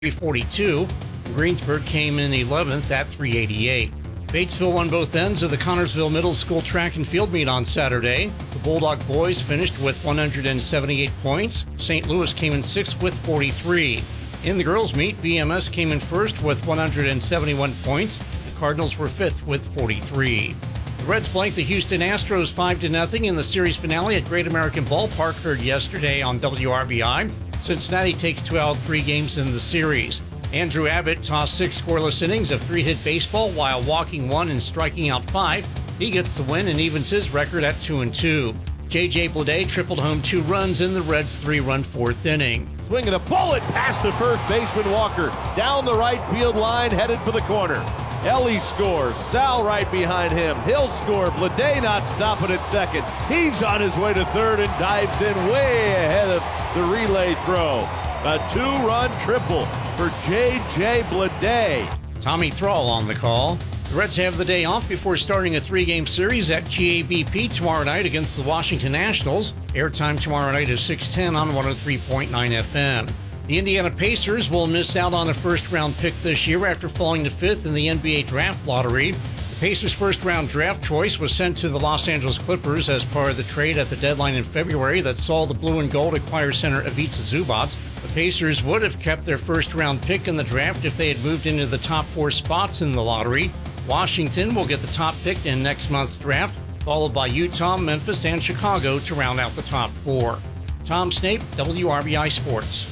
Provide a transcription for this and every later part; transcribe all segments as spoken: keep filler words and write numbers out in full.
forty-two. Greensburg came in eleventh at three eighty-eight. Batesville won both ends of the Connorsville Middle School track and field meet on Saturday. The Bulldog boys finished with one hundred seventy-eight points. Saint Louis came in sixth with forty-three. In the girls' meet, B M S came in first with one hundred seventy-one points. The Cardinals were fifth with forty-three. The Reds blanked the Houston Astros five to nothing in the series finale at Great American Ballpark, heard yesterday on W R B I. Cincinnati takes two out of three games in the series. Andrew Abbott tossed six scoreless innings of three-hit baseball while walking one and striking out five. He gets the win and evens his record at two and two. J J Bleday tripled home two runs in the Reds' three-run fourth inning. Swinging a bullet past the first baseman Walker. Down the right field line, headed for the corner. Ellie scores. Sal right behind him. He'll score. Bleday not stopping at second. He's on his way to third and dives in way ahead of the relay throw. A two-run triple for J J Bleday. Tommy Thrall on the call. The Reds have the day off before starting a three-game series at G A B P tomorrow night against the Washington Nationals. Airtime tomorrow night is six ten on one oh three point nine F M. The Indiana Pacers will miss out on a first-round pick this year after falling to fifth in the N B A draft lottery. The Pacers' first-round draft choice was sent to the Los Angeles Clippers as part of the trade at the deadline in February that saw the Blue and Gold acquire center Ivica Zubac. The Pacers would have kept their first-round pick in the draft if they had moved into the top four spots in the lottery. Washington will get the top pick in next month's draft, followed by Utah, Memphis, and Chicago to round out the top four. Tom Snape, W R B I Sports.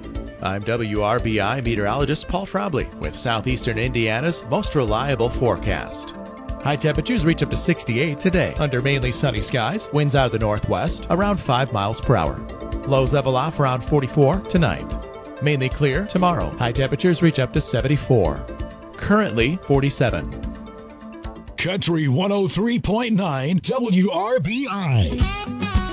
I'm W R B I meteorologist Paul Trombley with Southeastern Indiana's most reliable forecast. High temperatures reach up to sixty-eight today under mainly sunny skies, winds out of the northwest around five miles per hour. Lows level off around forty-four tonight. Mainly clear tomorrow. High temperatures reach up to seventy-four. Currently forty-seven. Country one oh three point nine W R B I.